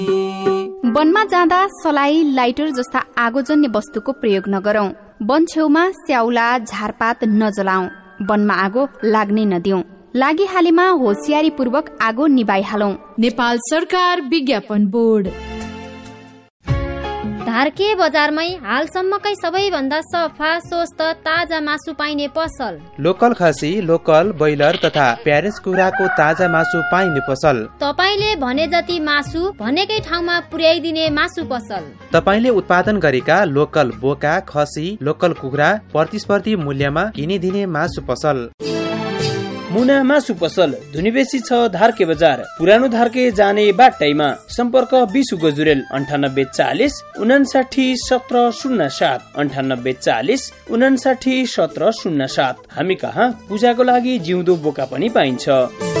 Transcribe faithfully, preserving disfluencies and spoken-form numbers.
वनमा जाँदा सलाई, लाइटर जस्ता आगोजन्य वस्तुको प्रयोग नगरौं। वन छेउमा स्याउला, झारपात नजलाऊ। वनमा आगो लाग्नै नदिऊ। लागिहालेमा होसियारी पूर्वक आगो निभाइहालौं। नेपाल सरकार विज्ञापन बोर्ड। धारके बजारमै हालसम्मकै सबैभन्दा सफा, स्वस्थ, ताजा मासु पाइने पसल। लोकल खसी, लोकल ब्रोइलर तथा प्यारेन्ट्स कुखुराको ताजा मासु पाइने पसल। तपाईले भने जति मासु भनेकै ठाउँमा पुर्याइदिने मासु पसल। तपाईले उत्पादन गरेका लोकल बोका, खसी, लोकल कुखुरा प्रतिस्पर्धी मूल्यमा किनिदिने मासु पसल। मुना मासु पसल धुनीबेसी छ, धारके बजार, पुरानो धारके जाने बाटैमा। सम्पर्क बिसु गजुरेल अन्ठानब्बे चालिस उनासाठी सत्र शून्य सात अन्ठानब्बे चालिस उनासाठी सत्र शून्य सात। हामी कहाँ पूजाको लागि जिउँदो बोका पनि पाइन्छ।